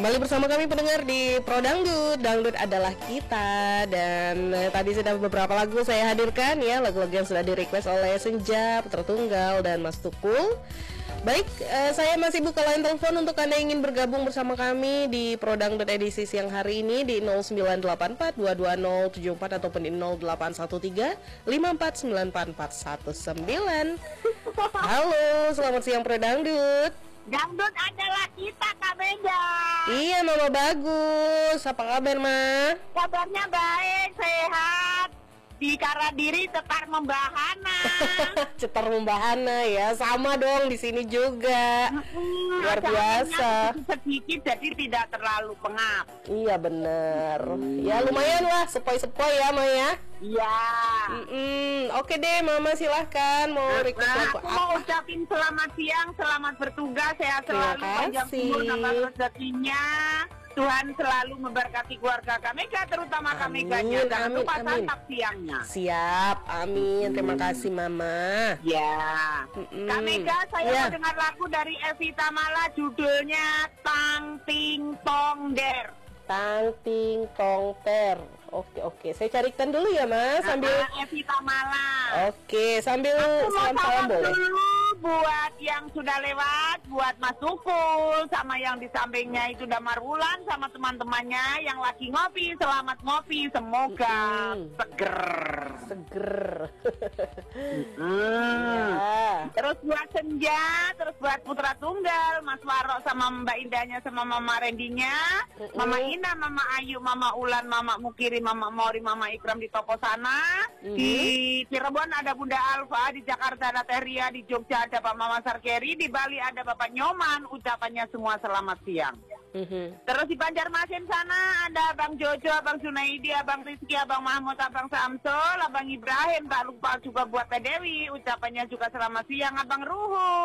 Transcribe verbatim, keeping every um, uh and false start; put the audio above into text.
Kembali bersama kami pendengar di Pro Dangdut. Dangdut adalah kita. Dan eh, tadi sudah beberapa lagu saya hadirkan ya, lagu-lagu yang sudah di request oleh Senja, Putra Tunggal, dan Mas Tukul. Baik, eh, saya masih buka line telepon untuk Anda yang ingin bergabung bersama kami di Pro Dangdut edisi siang hari ini di nol sembilan delapan empat dua dua nol tujuh empat ataupun di nol delapan satu tiga lima empat sembilan empat empat satu sembilan. Halo, selamat siang Pro Dangdut. Dangdut adalah kita, Kak Beda. Iya, Mama bagus. Apa kabar, Ma? Kabarnya baik, sehat. Di kara diri tetar membahana. Cetar membahana ya, sama dong di sini juga. Hmm, Luar biasa. Sedikit jadi tidak terlalu pengap. Iya bener. Ya lumayan lah, sepoi-sepoi ya, Ma ya. Iya. Mm-mm. Oke deh, Mama silahkan mau request Nah, lagu aku mau apa? ucapin selamat siang, selamat bertugas, sehat Terima selalu, panjang kasih. umur, nambah rezekinya. Tuhan selalu memberkati keluarga Kamega, terutama Kameganya. Jangan amin, lupa amin. santap siangnya. Siap, amin. Terima kasih Mama. Ya, Mm-mm. Kamega, saya Ya. mau dengar lagu dari Evi Tamala, judulnya Tang Ting Tong Der. Tang ting tong ter. Oke oke, saya carikan dulu ya Mas sambil. Ah, Evi Tamala. Oke, sambil Aku mau salam-salam salam boleh. dulu buat yang sudah lewat, buat Mas Tukul, sama yang di sampingnya itu Damar Wulan, sama teman-temannya yang lagi ngopi. Selamat ngopi, semoga Mm-mm. seger. Seger. Hmm. Ya. Terus buat Senja, terus buat Putra Tunggal, Mas Warok sama Mbak Indahnya sama Mama Rendinya, Mm-mm. Mama Ina, Mama Ayu, Mama Ulan, Mama Mukiri, Mama Mori, Mama Ikram di toko sana. Mm-mm. Di Cirebon ada Bunda Alfa, di Jakarta ada Teria, di Jogja ada Pak Mama Sarkeri, di Bali ada Bapak Nyoman. Ucapannya semua selamat siang. Mhm. Terus di Banjarmasin sana ada Abang Jojo, Abang Junaidi, Abang Rizky, Abang Mahmud, Abang Samsul, Abang Ibrahim. Tak lupa juga buat Teh Dewi. Ucapannya juga selamat siang, Abang Ruhu.